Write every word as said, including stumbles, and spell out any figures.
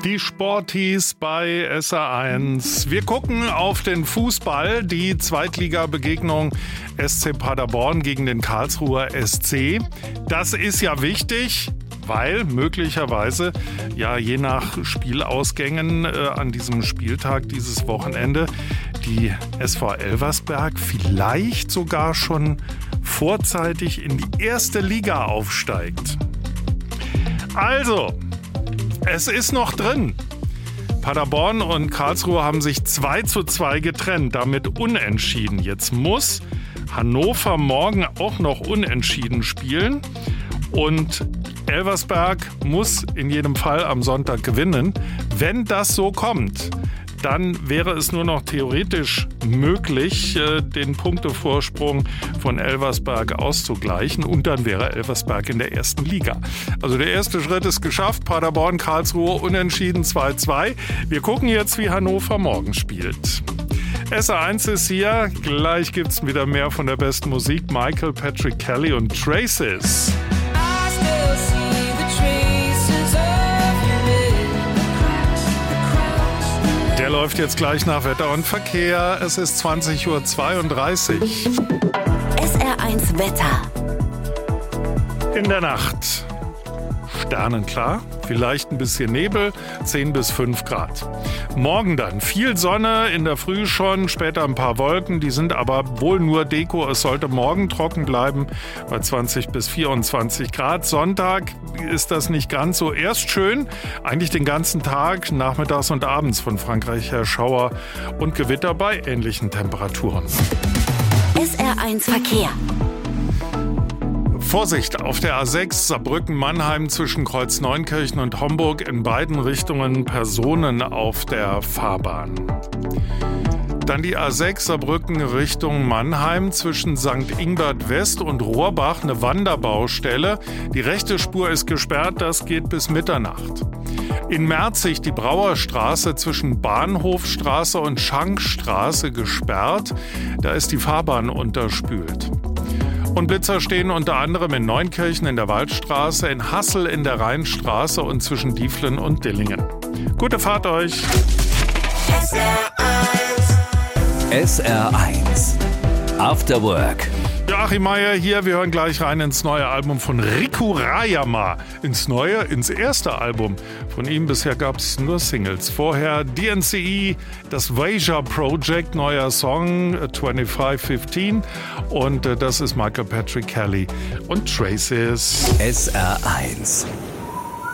Die Sporties bei S R eins. Wir gucken auf den Fußball, die Zweitliga-Begegnung S C Paderborn gegen den Karlsruher S C. Das ist ja wichtig, weil möglicherweise, ja je nach Spielausgängen äh, an diesem Spieltag, dieses Wochenende, die S V Elversberg vielleicht sogar schon vorzeitig in die erste Liga aufsteigt. Also, es ist noch drin. Paderborn und Karlsruhe haben sich zwei zu zwei getrennt, damit unentschieden. Jetzt muss Hannover morgen auch noch unentschieden spielen und Elversberg muss in jedem Fall am Sonntag gewinnen. Wenn das so kommt, dann wäre es nur noch theoretisch möglich, den Punktevorsprung von Elversberg auszugleichen und dann wäre Elversberg in der ersten Liga. Also der erste Schritt ist geschafft, Paderborn, Karlsruhe unentschieden zwei zwei. Wir gucken jetzt, wie Hannover morgen spielt. S R eins ist hier, gleich gibt's wieder mehr von der besten Musik, Michael, Patrick Kelly und Traces. Der läuft jetzt gleich nach Wetter und Verkehr. Es ist zwanzig Uhr zweiunddreißig. S R eins Wetter. In der Nacht sternenklar, vielleicht ein bisschen Nebel, zehn bis fünf Grad. Morgen dann viel Sonne, in der Früh schon, später ein paar Wolken, die sind aber wohl nur Deko. Es sollte morgen trocken bleiben bei zwanzig bis vierundzwanzig Grad. Sonntag ist das nicht ganz so. Erst schön, eigentlich den ganzen Tag, nachmittags und abends von Frankreich her Schauer und Gewitter bei ähnlichen Temperaturen. S R eins Verkehr. Vorsicht, auf der A sechs Saarbrücken-Mannheim zwischen Kreuzneunkirchen und Homburg in beiden Richtungen Personen auf der Fahrbahn. Dann die A sechs Saarbrücken Richtung Mannheim zwischen Sankt Ingbert West und Rohrbach, eine Wanderbaustelle. Die rechte Spur ist gesperrt, das geht bis Mitternacht. In Merzig die Brauerstraße zwischen Bahnhofstraße und Schankstraße gesperrt, da ist die Fahrbahn unterspült. Und Blitzer stehen unter anderem in Neunkirchen in der Waldstraße, in Hassel in der Rheinstraße und zwischen Dieflen und Dillingen. Gute Fahrt euch! S R eins. S R eins. After Work. Joachim Meier hier, wir hören gleich rein ins neue Album von Riku Rayama. Ins neue, ins erste Album. Von ihm bisher gab es nur Singles. Vorher D N C E, das Wager Project, neuer Song fünfundzwanzig fünfzehn. Und äh, das ist Michael, Patrick Kelly und Traces. S R eins.